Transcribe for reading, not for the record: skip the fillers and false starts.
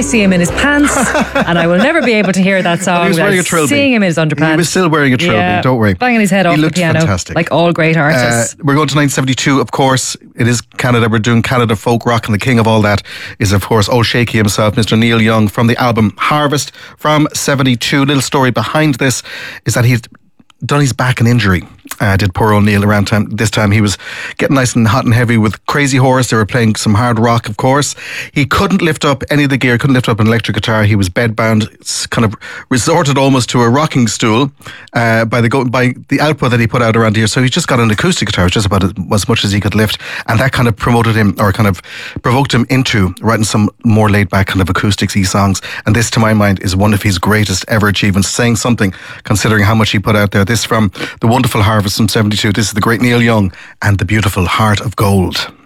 I see him in his pants, and I will never be able to hear that song. He was wearing a trilby. Seeing him in his underpants. He was still wearing a trilby, don't worry. Banging his head off the piano. Fantastic. Like all great artists. We're going to 1972, of course. It is Canada. We're doing Canada folk rock, and the king of all that is, of course, Old Shaky himself, Mr. Neil Young, from the album Harvest from 72. Little story behind this is that he'd done his back an injury. Did poor old Neil around this time. He was getting nice and hot and heavy with Crazy Horse. They were playing some hard rock, of course. He couldn't lift up any of the gear, couldn't lift up an electric guitar. He was bedbound, kind of resorted almost to a rocking stool by the output that he put out around here. So he just got an acoustic guitar, just about as much as he could lift. And that kind of promoted him, or kind of provoked him into writing some more laid back kind of acoustic-y songs. And this, to my mind, is one of his greatest ever achievements, saying something considering how much he put out there. This from the wonderful Harvest from 72. This is the great Neil Young and the beautiful Heart of Gold.